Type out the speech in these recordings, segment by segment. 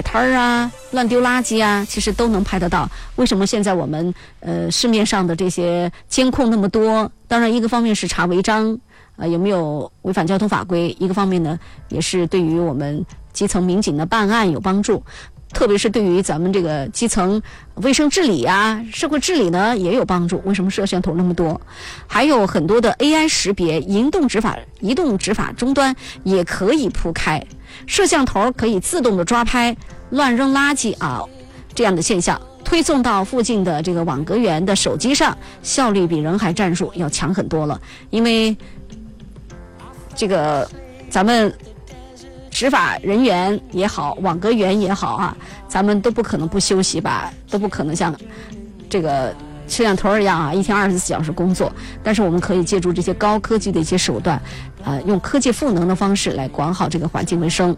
摆摊啊、乱丢垃圾啊，其实都能拍得到。为什么现在我们市面上的这些监控那么多？当然，一个方面是查违章，有没有违反交通法规；一个方面呢，也是对于我们基层民警的办案有帮助。特别是对于咱们这个基层卫生治理啊、社会治理呢也有帮助。为什么摄像头那么多？还有很多的 AI 识别、移动执法终端也可以铺开，摄像头可以自动的抓拍乱扔垃圾啊这样的现象，推送到附近的这个网格员的手机上，效率比人海战术要强很多了。因为这个咱们执法人员也好，网格员也好啊，咱们都不可能不休息吧，都不可能像这个摄像头一样啊，一天24小时工作。但是我们可以借助这些高科技的一些手段，用科技赋能的方式来管好这个环境卫生。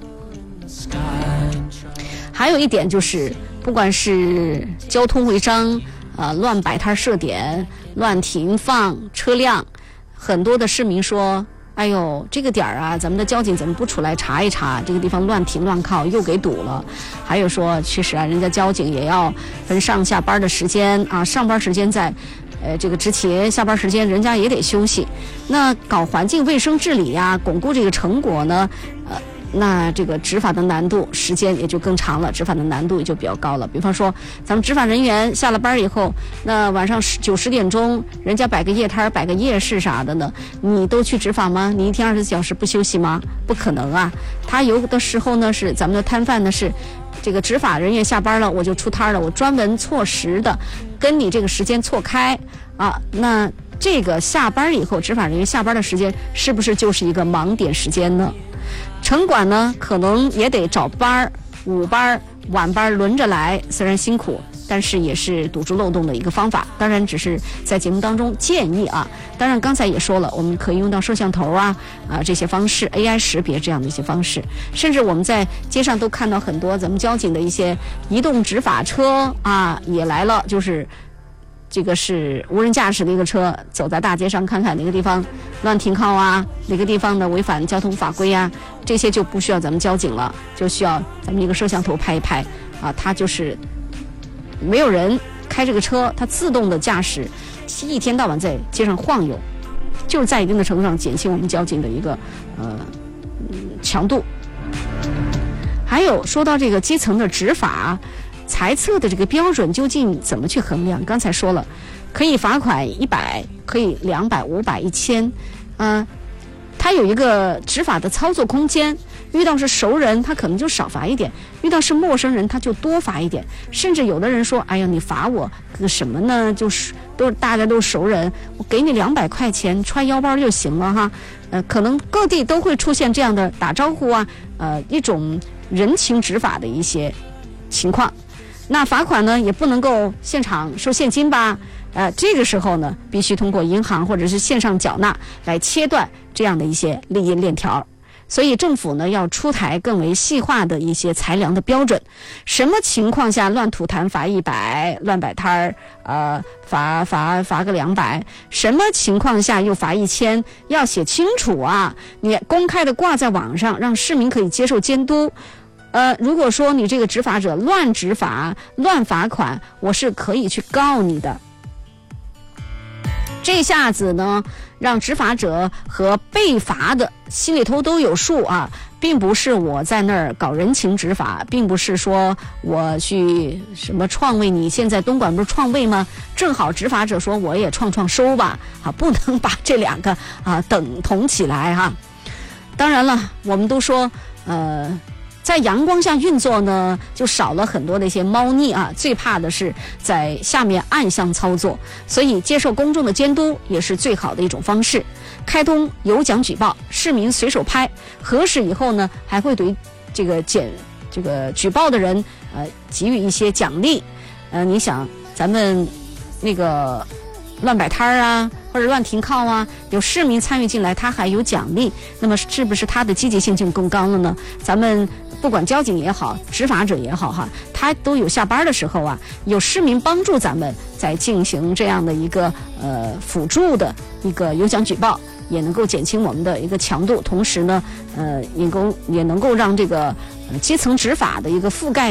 还有一点就是，不管是交通违章、乱摆摊设点、乱停放车辆，很多的市民说，哎呦，这个点儿啊，咱们的交警怎么不出来查一查？这个地方乱停乱靠，又给堵了。还有说，确实啊，人家交警也要分上下班的时间啊，上班时间在这个执勤，下班时间人家也得休息。那搞环境卫生治理呀，巩固这个成果呢，那这个执法的难度时间也就更长了，执法的难度也就比较高了。比方说，咱们执法人员下了班以后，那晚上9、10点钟，人家摆个夜摊、摆个夜市啥的呢，你都去执法吗？你一天24小时不休息吗？不可能啊！他有的时候呢是咱们的摊贩呢是这个执法人员下班了，我就出摊了，我专门错时的跟你这个时间错开啊。那这个下班以后，执法人员下班的时间是不是就是一个盲点时间呢？城管呢，可能也得早班、午班、晚班轮着来，虽然辛苦，但是也是堵住漏洞的一个方法。当然，只是在节目当中建议啊。当然，刚才也说了，我们可以用到摄像头啊这些方式 ，AI 识别这样的一些方式，甚至我们在街上都看到很多咱们交警的一些移动执法车啊也来了，就是这个是无人驾驶的一个车，走在大街上看看哪个地方乱停靠啊，哪个地方的违反交通法规啊，这些就不需要咱们交警了，就需要咱们一个摄像头拍一拍啊，它就是没有人开这个车，它自动的驾驶，一天到晚在街上晃悠，就是在一定的程度上减轻我们交警的一个强度。还有说到这个基层的执法裁测的这个标准究竟怎么去衡量？刚才说了，可以罚款100，可以200、500、1000，它有一个执法的操作空间。遇到是熟人，他可能就少罚一点；遇到是陌生人，他就多罚一点。甚至有的人说：“哎呀，你罚我个什么呢？就是大家都是熟人，我给你200块钱，揣腰包就行了哈。”可能各地都会出现这样的打招呼啊，一种人情执法的一些情况。那罚款呢，也不能够现场收现金吧？这个时候呢，必须通过银行或者是线上缴纳来切断这样的一些利益链条。所以政府呢要出台更为细化的一些裁量的标准，什么情况下乱吐痰罚100，乱摆摊罚个200，什么情况下又罚1000，要写清楚啊！你公开的挂在网上，让市民可以接受监督。如果说你这个执法者乱执法、乱罚款，我是可以去告你的。这下子呢，让执法者和被罚的心里头都有数啊，并不是我在那儿搞人情执法，并不是说我去什么创卫，你现在东莞不是创卫吗？正好执法者说我也创收吧，不能把这两个等同起来哈。当然了，我们都说在阳光下运作呢，就少了很多的一些猫腻啊。最怕的是在下面暗箱操作，所以接受公众的监督也是最好的一种方式。开通有奖举报，市民随手拍，核实以后呢，还会对这个举报的人给予一些奖励。你想咱们那个乱摆摊啊，或者乱停靠啊，有市民参与进来，他还有奖励，那么是不是他的积极性就更高了呢？咱们不管交警也好，执法者也好哈，他都有下班的时候啊，有市民帮助咱们在进行这样的一个辅助的一个有奖举报，也能够减轻我们的一个强度，同时呢也能够让这个基层执法的一个覆盖